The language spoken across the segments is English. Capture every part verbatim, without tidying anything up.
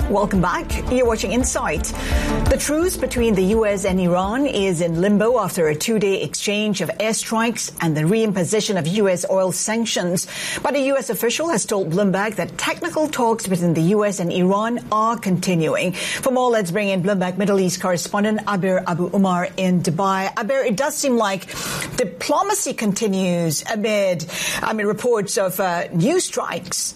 Welcome back. You're watching Insight. The truce between the U S and Iran is in limbo after a two-day exchange of airstrikes and the reimposition of U S oil sanctions. But a U S official has told Bloomberg that technical talks between the U S and Iran are continuing. For more, let's bring in Bloomberg Middle East correspondent Abir Abu Umar in Dubai. Abir, it does seem like diplomacy continues amid, I mean, reports of uh, new strikes.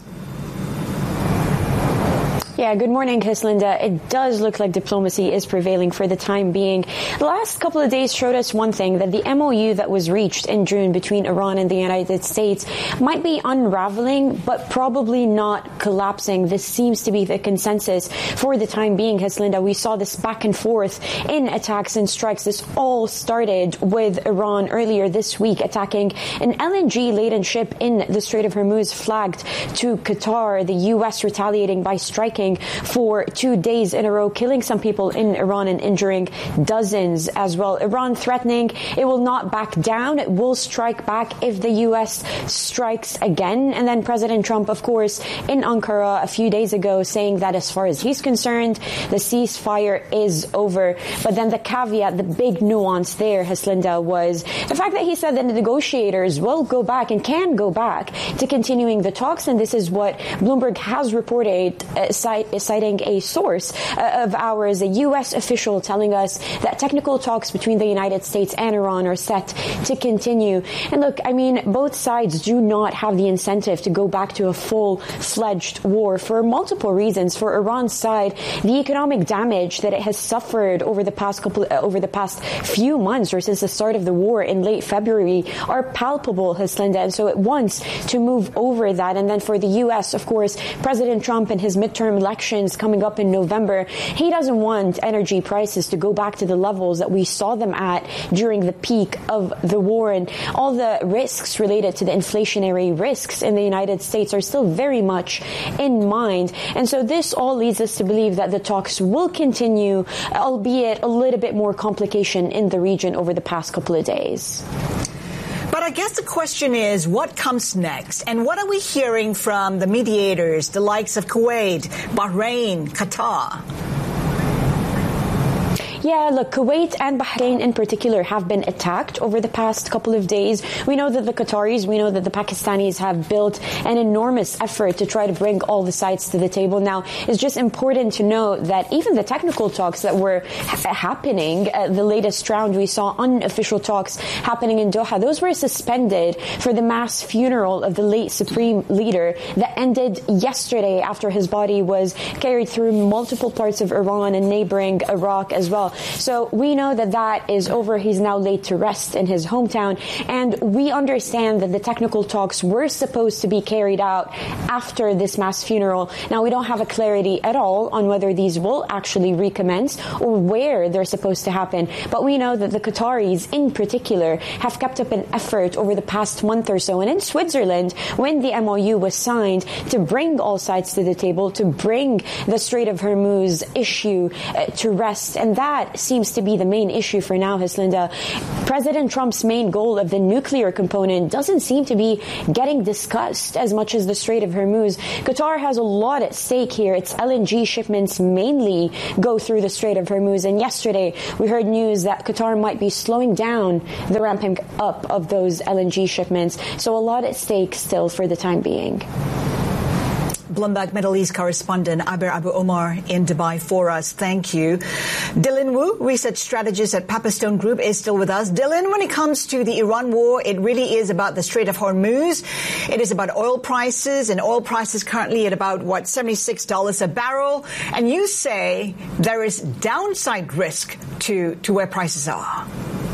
Yeah, good morning, Hislinda. It does look like diplomacy is prevailing for the time being. The last couple of days showed us one thing, that the M O U that was reached in June between Iran and the United States might be unraveling, but probably not collapsing. This seems to be the consensus for the time being, Hislinda. We saw this back and forth in attacks and strikes. This all started with Iran earlier this week attacking an L N G-laden ship in the Strait of Hormuz flagged to Qatar, the U S retaliating by striking for two days in a row, killing some people in Iran and injuring dozens as well. Iran threatening it will not back down. It will strike back if the U S strikes again. And then President Trump, of course, in Ankara a few days ago saying that as far as he's concerned, the ceasefire is over. But then the caveat, the big nuance there, Hislinda, was the fact that he said that the negotiators will go back and can go back to continuing the talks. And this is what Bloomberg has reported, uh, citing a source uh, of ours, a U S official telling us that technical talks between the United States and Iran are set to continue. And look, I mean, both sides do not have the incentive to go back to a full-fledged war for multiple reasons. For Iran's side, the economic damage that it has suffered over the past couple, uh, over the past few months or since the start of the war in late February are palpable, Hislinda, and so it wants to move over that. And then for the U S, of course, President Trump and his midterm elections coming up in November, he doesn't want energy prices to go back to the levels that we saw them at during the peak of the war. And all the risks related to the inflationary risks in the United States are still very much in mind. And so this all leads us to believe that the talks will continue, albeit a little bit more complication in the region over the past couple of days. But I guess the question is, what comes next? And what are we hearing from the mediators, the likes of Kuwait, Bahrain, Qatar? Yeah, look, Kuwait and Bahrain in particular have been attacked over the past couple of days. We know that the Qataris, we know that the Pakistanis have built an enormous effort to try to bring all the sides to the table. Now, it's just important to note that even the technical talks that were ha- happening, uh, the latest round, we saw unofficial talks happening in Doha. Those were suspended for the mass funeral of the late supreme leader that ended yesterday after his body was carried through multiple parts of Iran and neighboring Iraq as well. So we know that that is over. He's now laid to rest in his hometown. And we understand that the technical talks were supposed to be carried out after this mass funeral. Now, we don't have a clarity at all on whether these will actually recommence or where they're supposed to happen. But we know that the Qataris in particular have kept up an effort over the past month or so. And in Switzerland, when the M O U was signed, to bring all sides to the table, to bring the Strait of Hormuz issue uh, to rest. And that seems to be the main issue for now, Hislinda. President Trump's main goal of the nuclear component doesn't seem to be getting discussed as much as the Strait of Hormuz. Qatar has a lot at stake here. Its L N G shipments mainly go through the Strait of Hormuz. And yesterday, we heard news that Qatar might be slowing down the ramping up of those L N G shipments. So a lot at stake still for the time being. Bloomberg Middle East correspondent Abir Abu Umar in Dubai for us. Thank you. Dylan Wu, research strategist at Pepperstone Group, is still with us. Dylan, when it comes to the Iran war, it really is about the Strait of Hormuz. It is about oil prices, and oil prices currently at about, what, seventy-six dollars a barrel. And you say there is downside risk to, to where prices are.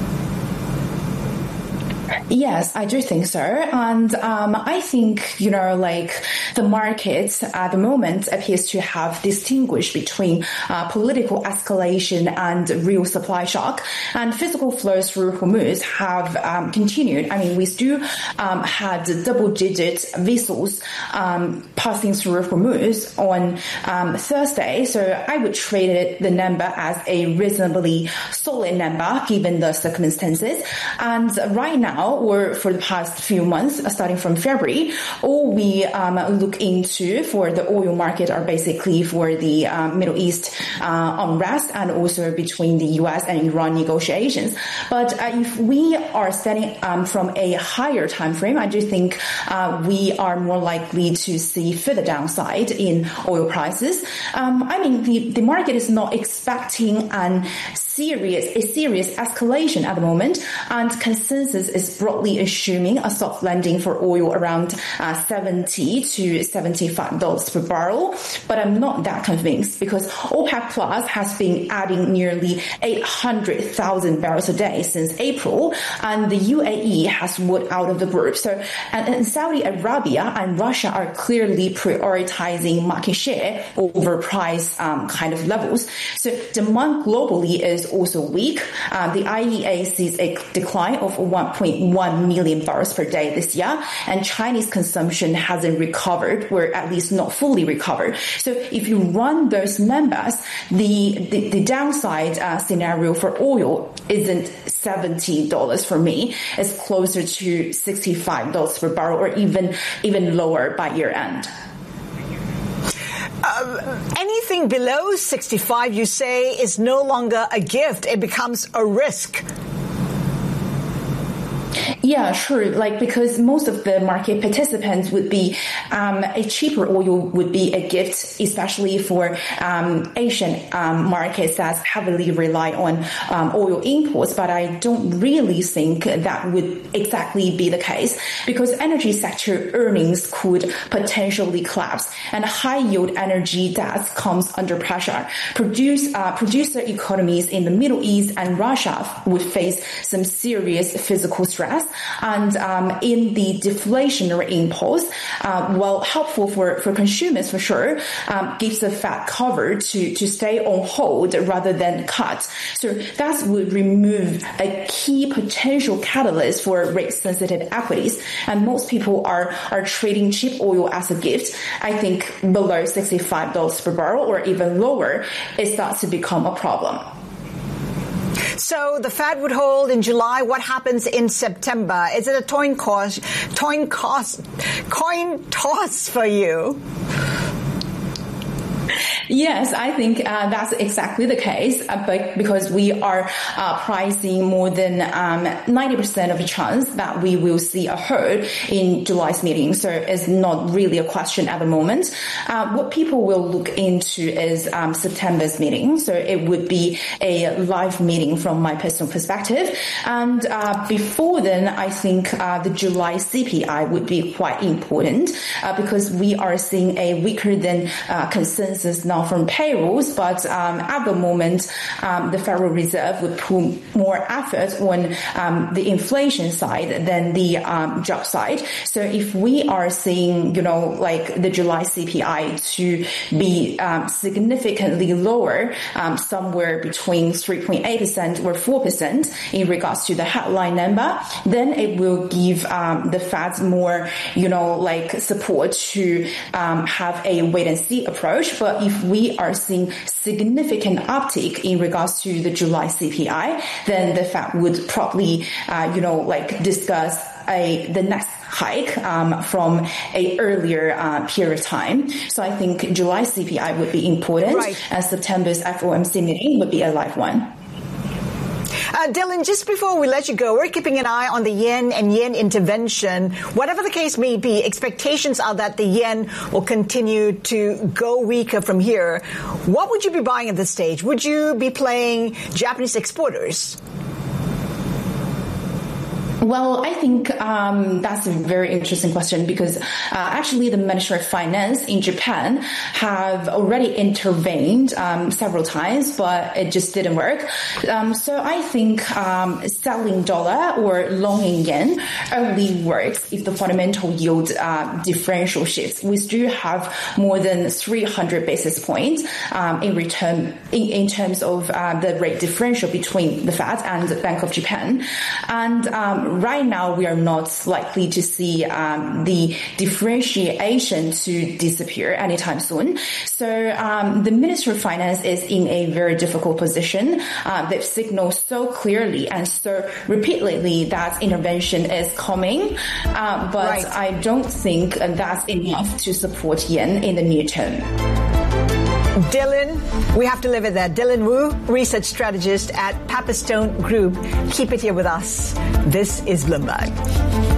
Yes, I do think so. And um, I think, you know, like the market at the moment appears to have distinguished between uh, political escalation and real supply shock. And physical flows through Hormuz have um, continued. I mean, we still um, had double-digit vessels um, passing through Hormuz on um, Thursday. So I would treat it, the number as a reasonably solid number given the circumstances. And right now, or for the past few months, starting from February, all we um, look into for the oil market are basically for the um, Middle East uh, unrest and also between the U S and Iran negotiations. But uh, if we are setting um, from a higher time frame, I do think uh, we are more likely to see further downside in oil prices. Um, I mean, the, the market is not expecting an serious, a serious escalation at the moment, and consensus is broadly assuming a soft landing for oil around uh, seventy to seventy-five dollars per barrel. But I'm not that convinced because OPEC Plus has been adding nearly eight hundred thousand barrels a day since April, and the U A E has moved out of the group. So, and, and Saudi Arabia and Russia are clearly prioritizing market share over price um, kind of levels. So demand globally is also weak. Uh, the I E A sees a decline of one point one million barrels per day this year, and Chinese consumption hasn't recovered, or at least not fully recovered. So if you run those numbers, the the, the downside uh, scenario for oil isn't seventy dollars for me. It's closer to sixty-five dollars per barrel, or even even lower by year end. Uh, anything below sixty-five, you say, is no longer a gift. It becomes a risk. Yeah, sure. Like, because most of the market participants would be, um, a cheaper oil would be a gift, especially for, um, Asian, um, markets that heavily rely on, um, oil imports. But I don't really think that would exactly be the case, because energy sector earnings could potentially collapse, and high yield energy debt comes under pressure. Produce, uh, producer economies in the Middle East and Russia would face some serious physical stress. And um, in the deflationary impulse, uh, well, helpful for, for consumers for sure, um, gives the Fed cover to, to stay on hold rather than cut. So that would remove a key potential catalyst for rate-sensitive equities. And most people are, are trading cheap oil as a gift. I think below sixty-five dollars per barrel or even lower, it starts to become a problem. So the Fed would hold in July. What happens in September? Is it a coin toss, coin toss, coin toss for you? Yes, I think uh, that's exactly the case, uh, but because we are uh, pricing more than um, ninety percent of a chance that we will see a hurt in July's meeting. So it's not really a question at the moment. Uh, what people will look into is um, September's meeting. So it would be a live meeting from my personal perspective. And uh, before then, I think uh, the July C P I would be quite important uh, because we are seeing a weaker than uh, consensus now from payrolls, but um, at the moment, um, the Federal Reserve would put more effort on um, the inflation side than the um, job side. So if we are seeing, you know, like the July C P I to be um, significantly lower, um, somewhere between three point eight percent or four percent in regards to the headline number, then it will give um, the Fed more, you know, like support to um, have a wait and see approach. But if we are seeing significant uptick in regards to the July C P I, then the Fed would probably, uh, you know, like discuss a the next hike um, from a earlier uh, period of time. So I think July C P I would be important, right, and September's F O M C meeting would be a live one. Uh, Dylan, just before we let you go, we're keeping an eye on the yen and yen intervention. Whatever the case may be, expectations are that the yen will continue to go weaker from here. What would you be buying at this stage? Would you be playing Japanese exporters? Well, I think um, that's a very interesting question because uh, actually the Ministry of Finance in Japan have already intervened um, several times, but it just didn't work. Um, so I think um, selling dollar or longing yen only works if the fundamental yield uh, differential shifts. We do have more than three hundred basis points um, in return in, in terms of uh, the rate differential between the Fed and the Bank of Japan. And um, um, right now we are not likely to see um, the differentiation to disappear anytime soon. So um, the Ministry of Finance is in a very difficult position. Uh, they've signaled so clearly and so repeatedly that intervention is coming, uh, but right. I don't think that's enough to support yen in the near term. Dylan, we have to leave it there. Dylan Wu, research strategist at Papistone Group. Keep it here with us. This is Bloomberg.